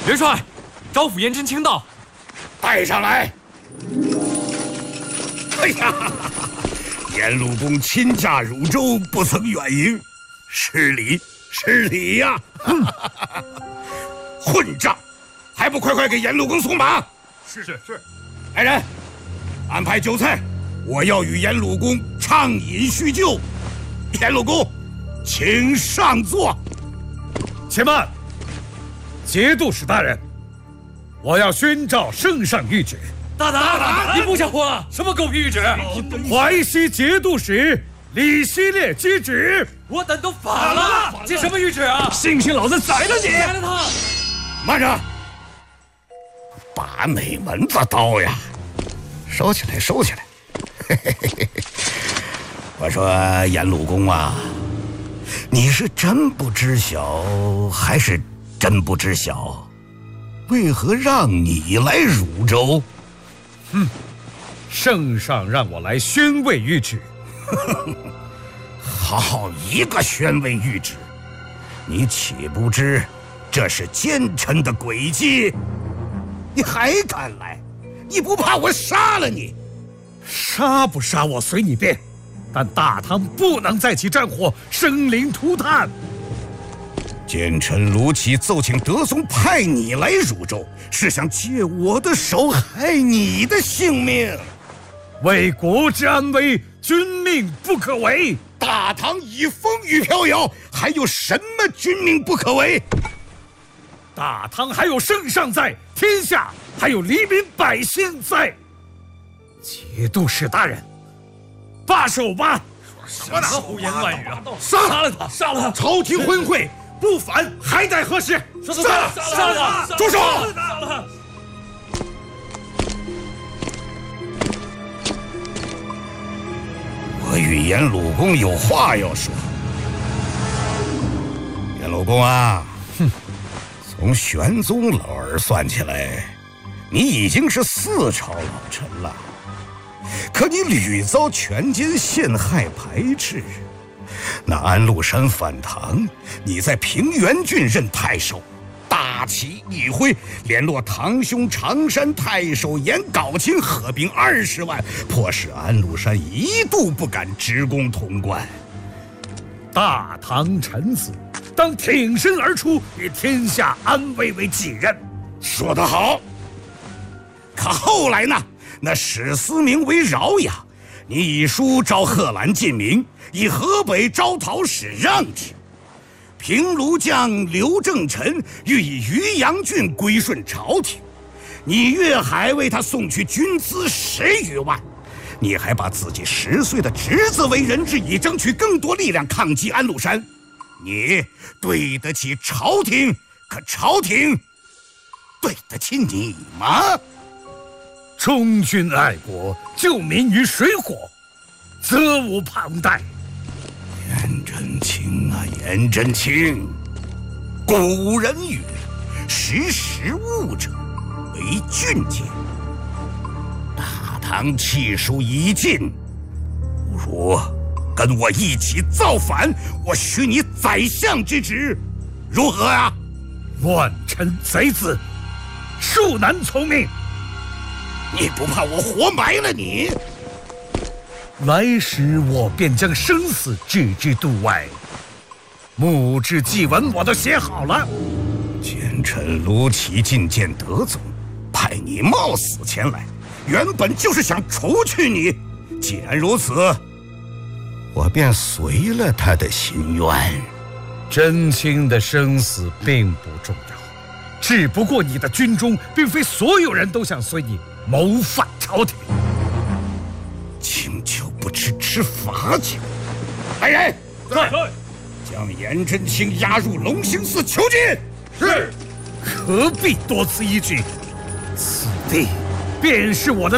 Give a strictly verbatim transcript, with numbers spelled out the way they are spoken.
元帅，招抚颜真卿到， 带上来。哎呀，颜鲁公亲驾汝州，不曾远迎，失礼失礼呀！混账，还不快快给颜鲁公送马！ 是是是。 来人，安排酒菜，我要与颜鲁公畅饮叙旧。颜鲁公，请上座。 且慢，节度使大人，我要宣召圣上谕旨。 大胆！你不想活？什么狗屁谕旨？ 淮西节度使李希烈接旨。 我等都反了，接什么谕旨啊？ 信不信老子宰了你！ 宰了他！ 慢着，把哪门子刀呀？收起来，收起来。嘿嘿嘿嘿。我说颜鲁公啊，你是真不知晓，还是真不知晓？为何让你来汝州？ 哼，圣上让我来宣慰谕旨。 好一个宣慰谕旨！你岂不知这是奸臣的诡计？你还敢来？你不怕我杀了你？ 杀不杀我随你便，但大唐不能再起战火，生灵涂炭。 奸臣卢杞奏请德宗派你来汝州，是想借我的手害你的性命。 为国之安危，君命不可违。 大唐已风雨飘摇，还有什么君命不可违？ 大唐还有圣上在，天下还有黎民百姓在。节度使大人，罢手吧！ 什么胡言乱语啊！ 杀了他！杀了他！ 朝廷昏诲，不反还待何时？ 杀了他！杀了他！ 住手！ 杀了他！ 我与颜鲁公有话要说。颜鲁公啊，哼，从玄宗老儿算起来，你已经是四朝老臣了。可你屡遭权奸陷害排斥，那安禄山反唐，你在平原郡任太守，大旗一挥，联络堂兄常山太守颜杲卿，合兵二十万，迫使安禄山一度不敢直攻潼关。 大唐臣子当挺身而出，以天下安危为己任。 说得好。可后来呢？那史思明为饶牙，你以书召贺兰进明，以河北招讨使让之。平卢将刘正臣欲以渔阳郡归顺朝廷，你越海为他送去军资十余万，你还把自己十岁的侄子为人质，以争取更多力量抗击安禄山。你对得起朝廷，可朝廷对得起你吗？ 忠君爱国，救民于水火，责无旁贷。 颜真卿啊，颜真卿，古人语：“识时务者为俊杰。”大唐气数已尽，不如跟我一起造反，我许你宰相之职，如何啊？ 万臣贼子，恕难从命。 你不怕我活埋了你？ 来时我便将生死置之度外，墓志祭文我都写好了。 奸臣卢杞觐见德宗，派你冒死前来，原本就是想除去你。既然如此，我便随了他的心愿。 真卿的生死并不重要，只不过你的军中并非所有人都想随你谋反朝廷。 清酒不吃吃罚酒。来人， 在， 将颜真卿押入龙兴寺囚禁。 是。何必多此一举？此地便是我的